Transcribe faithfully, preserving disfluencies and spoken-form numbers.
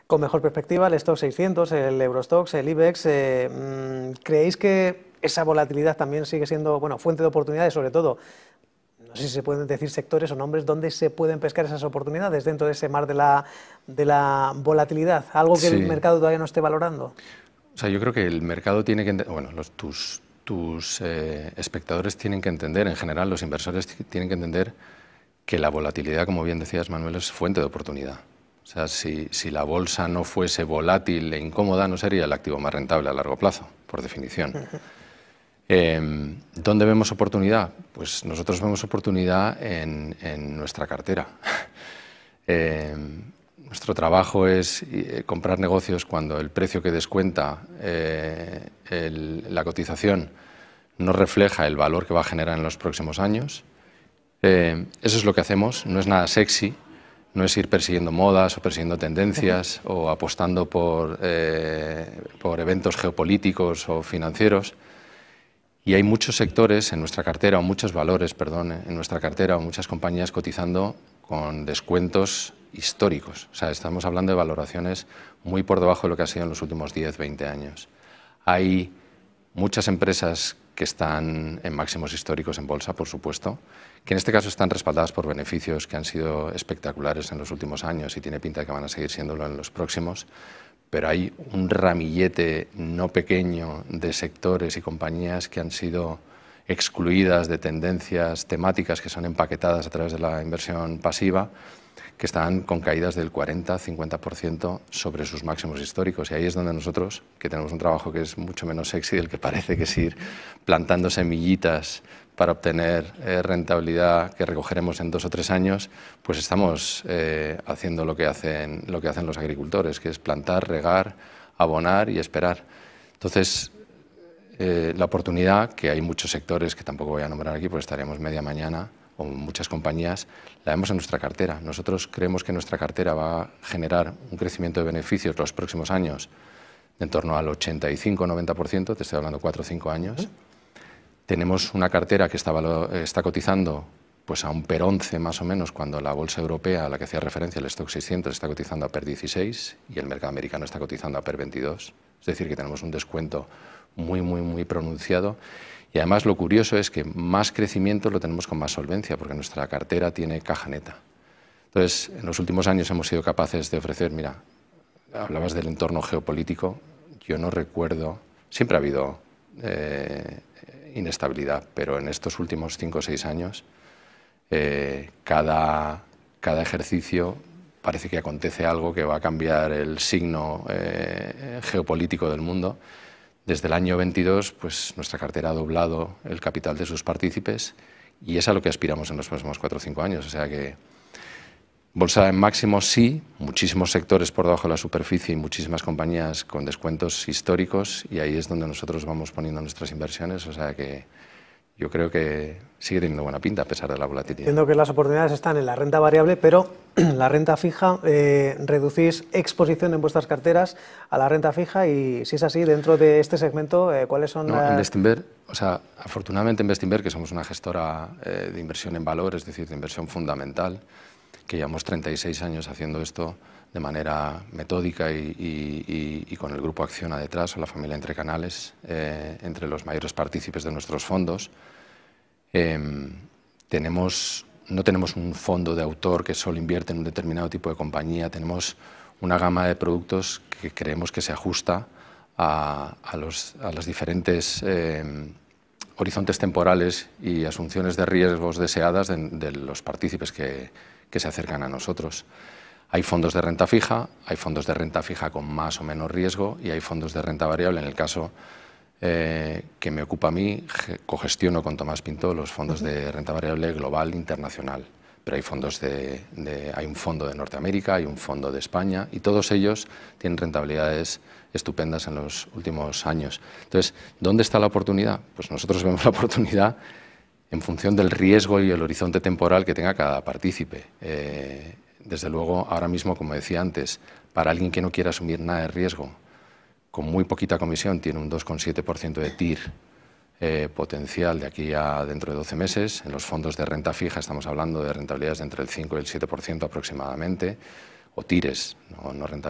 con mejor perspectiva, el Stoxx seiscientos, el Eurostoxx, el IBEX. Eh, ¿Creéis que esa volatilidad también sigue siendo, bueno, fuente de oportunidades, sobre todo? No sé si se pueden decir sectores o nombres donde se pueden pescar esas oportunidades dentro de ese mar de la, de la volatilidad, algo que Sí. el mercado todavía no esté valorando. O sea, yo creo que el mercado tiene que, bueno, los, tus, tus eh, espectadores tienen que entender, en general los inversores tienen que entender que la volatilidad, como bien decías, Manuel, es fuente de oportunidad. O sea, si, si la bolsa no fuese volátil e incómoda, no sería el activo más rentable a largo plazo, por definición. Uh-huh. eh, ¿Dónde vemos oportunidad? Pues nosotros vemos oportunidad en, en nuestra cartera. eh, Nuestro trabajo es eh, comprar negocios cuando el precio que descuenta eh, el, la cotización no refleja el valor que va a generar en los próximos años. Eh, eso es lo que hacemos, no es nada sexy, no es ir persiguiendo modas o persiguiendo tendencias o apostando por, eh, por eventos geopolíticos o financieros. Y hay muchos sectores en nuestra cartera, o muchos valores, perdón, en nuestra cartera, o muchas compañías cotizando con descuentos históricos. O sea, estamos hablando de valoraciones muy por debajo de lo que ha sido en los últimos diez, veinte años. Hay muchas empresas que están en máximos históricos en bolsa, por supuesto, que en este caso están respaldadas por beneficios que han sido espectaculares en los últimos años y tiene pinta de que van a seguir siéndolo en los próximos, pero hay un ramillete no pequeño de sectores y compañías que han sido excluidas de tendencias temáticas que son empaquetadas a través de la inversión pasiva, que están con caídas del cuarenta a cincuenta por ciento sobre sus máximos históricos. Y ahí es donde nosotros, que tenemos un trabajo que es mucho menos sexy del que parece, que es ir plantando semillitas para obtener eh, rentabilidad que recogeremos en dos o tres años, pues estamos eh, haciendo lo que hacen, lo que hacen los agricultores, que es plantar, regar, abonar y esperar. Entonces, eh, la oportunidad, que hay muchos sectores que tampoco voy a nombrar aquí, porque estaríamos media mañana, o muchas compañías, la vemos en nuestra cartera. Nosotros creemos que nuestra cartera va a generar un crecimiento de beneficios los próximos años de en torno al ochenta y cinco a noventa por ciento, te estoy hablando cuatro o cinco años. Uh-huh. Tenemos una cartera que está, está cotizando pues a un PER once más o menos, cuando la bolsa europea a la que hacía referencia, el Stoxx seiscientos, está cotizando a PER dieciséis y el mercado americano está cotizando a PER veintidós. Es decir, que tenemos un descuento muy, muy, muy pronunciado. Y además lo curioso es que más crecimiento lo tenemos con más solvencia, porque nuestra cartera tiene caja neta. Entonces, en los últimos años hemos sido capaces de ofrecer, mira, hablabas del entorno geopolítico, yo no recuerdo, siempre ha habido eh, inestabilidad, pero en estos últimos cinco o seis años, eh, cada, cada ejercicio parece que acontece algo que va a cambiar el signo eh, geopolítico del mundo. Desde el año veintidós, pues nuestra cartera ha doblado el capital de sus partícipes y es a lo que aspiramos en los próximos cuatro o cinco años. O sea que bolsa en máximo sí, muchísimos sectores por debajo de la superficie y muchísimas compañías con descuentos históricos, y ahí es donde nosotros vamos poniendo nuestras inversiones. O sea que yo creo que sigue teniendo buena pinta a pesar de la volatilidad. Entiendo que las oportunidades están en la renta variable, pero la renta fija, eh, reducís exposición en vuestras carteras a la renta fija, y si es así, dentro de este segmento, eh, ¿cuáles son no, las...? En Bestinver, o sea, afortunadamente en Bestinver, que somos una gestora eh, de inversión en valor, es decir, de inversión fundamental, que llevamos treinta y seis años haciendo esto de manera metódica y, y, y, y con el grupo Acciona detrás, o la familia Entre Canales, eh, entre los mayores partícipes de nuestros fondos. Eh, tenemos, no tenemos un fondo de autor que solo invierte en un determinado tipo de compañía, tenemos una gama de productos que creemos que se ajusta a, a, los, a las diferentes eh, horizontes temporales y asunciones de riesgos deseadas de, de los partícipes que, que se acercan a nosotros. Hay fondos de renta fija, hay fondos de renta fija con más o menos riesgo y hay fondos de renta variable. En el caso eh, que me ocupa a mí, cogestiono con Tomás Pinto los fondos de renta variable global internacional. Pero hay fondos de, de, hay un fondo de Norteamérica, hay un fondo de España, y todos ellos tienen rentabilidades estupendas en los últimos años. Entonces, ¿dónde está la oportunidad? Pues nosotros vemos la oportunidad en función del riesgo y el horizonte temporal que tenga cada partícipe. Eh, desde luego, ahora mismo, como decía antes, para alguien que no quiera asumir nada de riesgo, con muy poquita comisión, tiene un dos coma siete por ciento de T I R eh, potencial de aquí a dentro de doce meses. En los fondos de renta fija estamos hablando de rentabilidades de entre el cinco y el siete por ciento aproximadamente, o T I Res, no, no rentabilidades.